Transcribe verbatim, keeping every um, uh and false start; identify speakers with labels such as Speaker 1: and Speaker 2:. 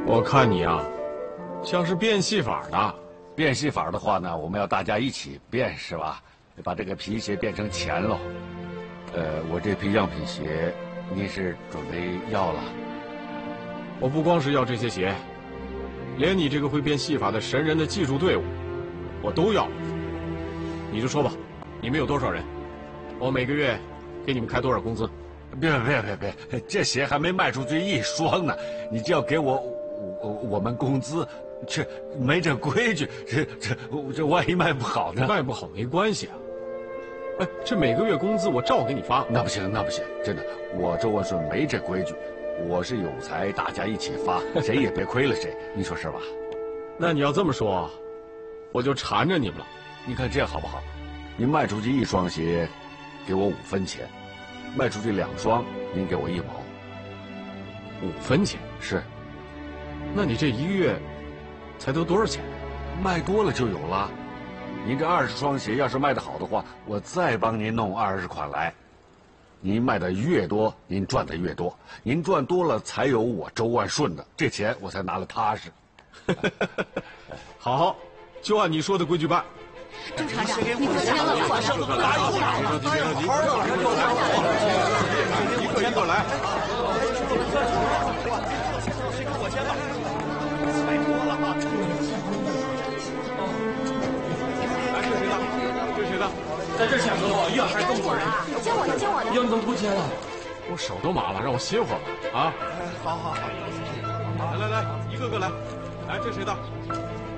Speaker 1: 我看你啊，像是变戏法的。
Speaker 2: 变戏法的话呢，我们要大家一起变，是吧？把这个皮鞋变成钱喽。呃，我这批样品鞋，您是准备要了？
Speaker 1: 我不光是要这些鞋，连你这个会变戏法的神人的技术队伍，我都要。你就说吧，你们有多少人？我每个月给你们开多少工资？
Speaker 2: 别别别别，这鞋还没卖出去一双呢，你就要给我我我们工资？这没这规矩，这这这万一卖不好呢？
Speaker 1: 卖不好没关系啊。哎，这每个月工资我照给你发。
Speaker 2: 那不行，那不行，真的，我周万顺没这规矩。我是有才，大家一起发，谁也别亏了谁，你说是吧？
Speaker 1: 那你要这么说，我就缠着你们了。
Speaker 2: 你看这样好不好？您卖出去一双鞋，给我五分钱；卖出去两双，您给我一毛。
Speaker 1: 五分钱
Speaker 2: 是。
Speaker 1: 那你这一个月才得多少钱？
Speaker 2: 卖多了就有了。您这二十双鞋要是卖得好的话，我再帮您弄二十款来。您卖的越多，您赚的越多。您赚多了，才有我周万顺的，这钱我才拿了踏实。
Speaker 1: 好好，就按你说的规矩办。
Speaker 3: 郑厂长，你过签了，马上就来了。
Speaker 1: 别着急，别着急，一个一个来。
Speaker 4: 谁跟我签吧？太多了啊！
Speaker 1: 来，这谁的？这谁的？
Speaker 5: 在这签合同，一样还是这么多人。
Speaker 3: 签我的，签我的。
Speaker 5: 要你怎么不签了？
Speaker 1: 我手都麻了，让我歇会儿吧。啊！
Speaker 4: 好好好，
Speaker 1: 来来来，一个个来。来，这谁的？